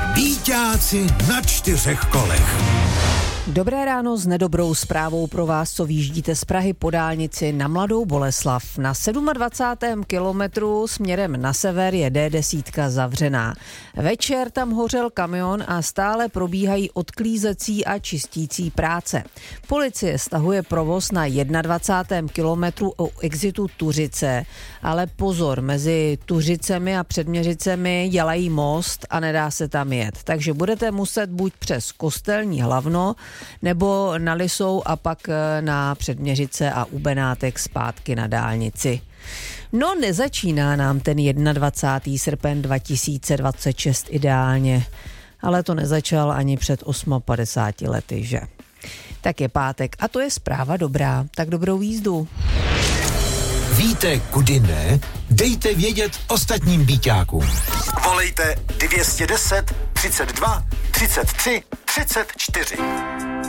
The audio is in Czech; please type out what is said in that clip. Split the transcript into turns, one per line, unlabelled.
Býťáci na 4 kolech.
Dobré ráno s nedobrou zprávou pro vás, co výjíždíte z Prahy po dálnici na Mladou Boleslav. Na 27. kilometru směrem na sever je D10 zavřená. Večer tam hořel kamion a stále probíhají odklízecí a čistící práce. Policie stahuje provoz na 21. kilometru u exitu Tuřice, ale pozor, mezi Tuřicemi a Předměřicemi dělají most a nedá se tam jet. Takže budete muset buď přes Kostelní Hlavno, nebo na Lisou a pak na Předměřice a u Benátek zpátky na dálnici. No, nezačíná nám ten 21. srpen 2026 ideálně, ale to nezačal ani před 58 lety, že? Tak je pátek a to je zpráva dobrá, tak dobrou jízdu.
Víte, kudy ne? Dejte vědět ostatním býťákům. Volejte 210 32 33 34.